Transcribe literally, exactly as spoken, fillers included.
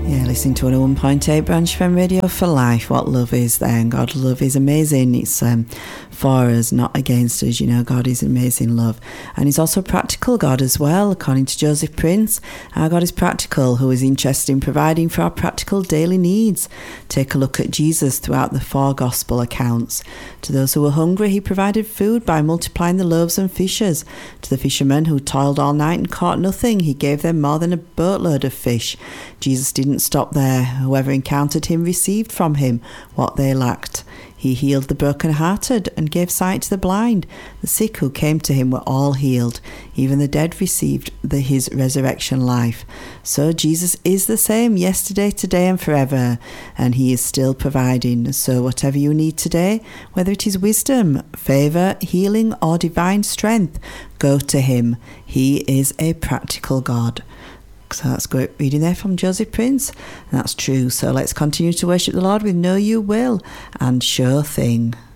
Yeah, listening to one oh one point eight Branch F M Radio for Life. What love is then. God, love is amazing. It's um, for us, not against us. You know, God is amazing love. And he's also a practical God as well. According to Joseph Prince, our God is practical, who is interested in providing for our practical daily needs. Take a look at Jesus throughout the four gospel accounts. To those who were hungry, he provided food by multiplying the loaves and fishes. To the fishermen who toiled all night and caught nothing, he gave them more than a boatload of fish. Jesus didn't stop there. Whoever encountered him received from him what they lacked. He healed the brokenhearted and gave sight to the blind. The sick who came to him were all healed. Even the dead received the, his resurrection life. So Jesus is the same yesterday, today and forever, and he is still providing. So whatever you need today, whether it is wisdom, favour, healing or divine strength, go to him. He is a practical God. So that's great reading there from Joseph Prince. And that's true. So let's continue to worship the Lord with Know You Will and Sure Thing.